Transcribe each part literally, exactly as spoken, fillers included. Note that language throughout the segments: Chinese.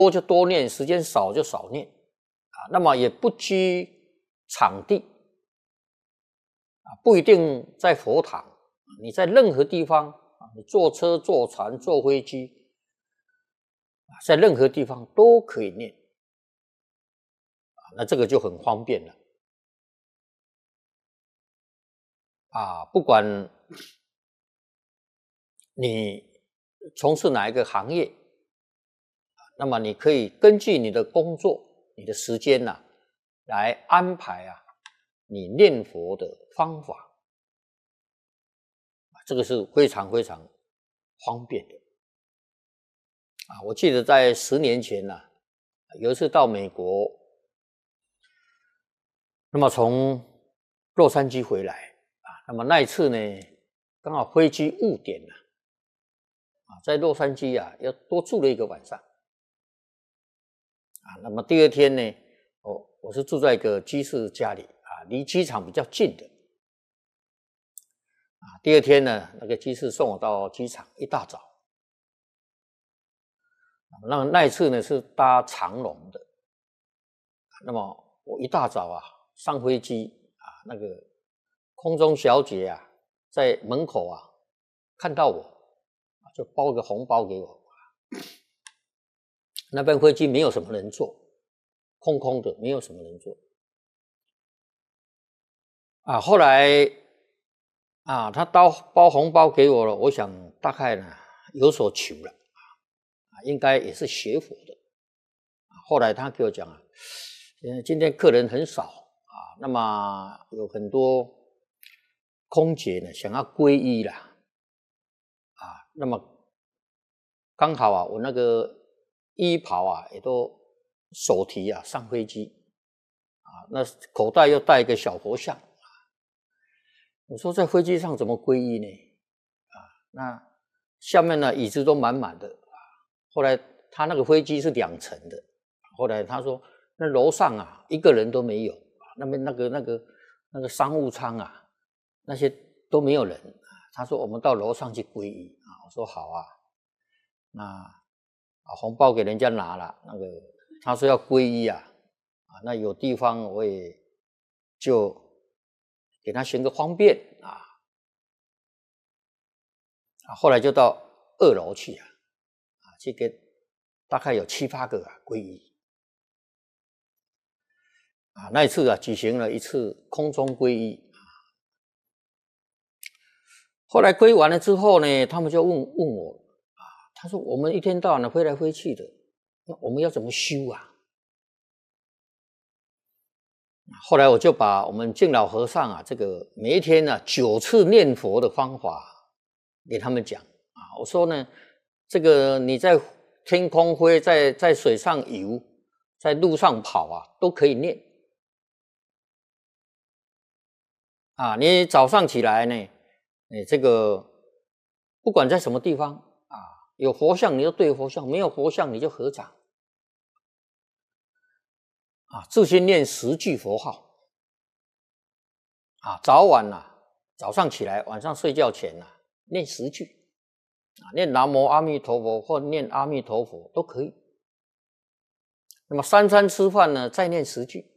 多就多念，时间少就少念啊。那么也不拘场地啊，不一定在佛堂，你在任何地方啊，你坐车、坐船、坐飞机，在任何地方都可以念啊。那这个就很方便了啊，不管你从事哪一个行业，那么你可以根据你的工作、你的时间呐、啊，来安排啊你念佛的方法，这个是非常非常方便的啊。我记得在十年前呐、啊，有一次到美国，那么从洛杉矶回来啊，那么那一次呢，刚好飞机误点了啊，在洛杉矶啊，要多住了一个晚上啊。那么第二天呢，我我是住在一个居士家里啊，离机场比较近的啊。第二天呢，那个居士送我到机场，一大早，那那一次呢是搭长龙的，那么我一大早啊上飞机啊，那个空中小姐啊在门口啊看到我，就包个红包给我。那班飞机没有什么人坐，空空的，没有什么人坐啊。后来啊，他包包红包给我了，我想大概呢有所求了啊，应该也是学佛的。后来他给我讲啊，呃，今天客人很少啊，那么有很多空姐呢想要皈依啦，啊，那么刚好啊，我那个衣袍啊也都手提啊上飞机啊，那口袋又带一个小佛像啊，我说在飞机上怎么皈依呢？啊，那下面呢椅子都满满的啊，后来他那个飞机是两层的。后来他说，那楼上啊，一个人都没有啊，那边那个那个那个商务舱啊，那些都没有人啊。他说我们到楼上去皈依啊，我说好啊，那啊红包给人家拿了，那个他说要皈依啊，啊那有地方我也就给他寻个方便啊，啊后来就到二楼去啊，啊去给大概有七八个啊皈依。啊，那一次啊，举行了一次空中皈依啊。后来皈依完了之后呢，他们就问问我啊，他说我们一天到晚的飞来飞去的，那我们要怎么修啊？后来我就把我们敬老和尚啊，这个每一天呢、啊、九次念佛的方法给他们讲啊。我说呢，这个你在天空飞，在在水上游，在路上跑啊，都可以念。啊，你早上起来呢，你这个不管在什么地方啊，有佛像你就对佛像，没有佛像你就合掌啊，自心念十句佛号啊，早晚呐、啊，早上起来，晚上睡觉前呐、啊，念十句啊，念南无阿弥陀佛或念阿弥陀佛都可以。那么三餐吃饭呢，再念十句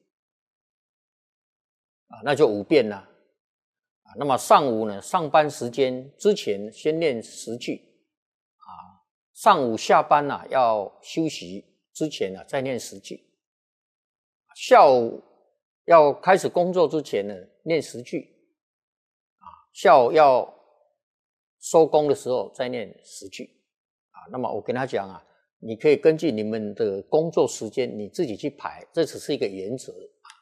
啊，那就五遍了。那么上午呢，上班时间之前先念十句啊，上午下班啊要休息之前啊再念十句，下午要开始工作之前呢念十句啊，下午要收工的时候再念十句啊。那么我跟他讲啊，你可以根据你们的工作时间你自己去排，这只是一个原则。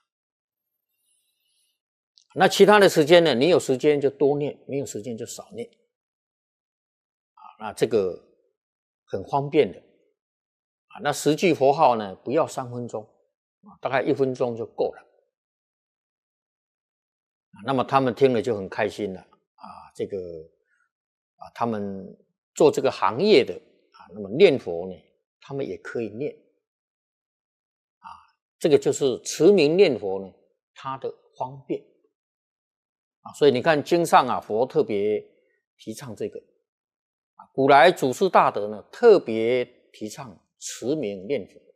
那其他的时间呢？你有时间就多念，没有时间就少念啊。那这个很方便的啊。那十句佛号呢，不要三分钟啊，大概一分钟就够了啊。那么他们听了就很开心了啊。这个啊，他们做这个行业的啊，那么念佛呢，他们也可以念啊。这个就是持名念佛呢，它的方便。啊，所以你看经上啊，佛特别提倡这个啊。古来祖师大德呢，特别提倡持名念佛。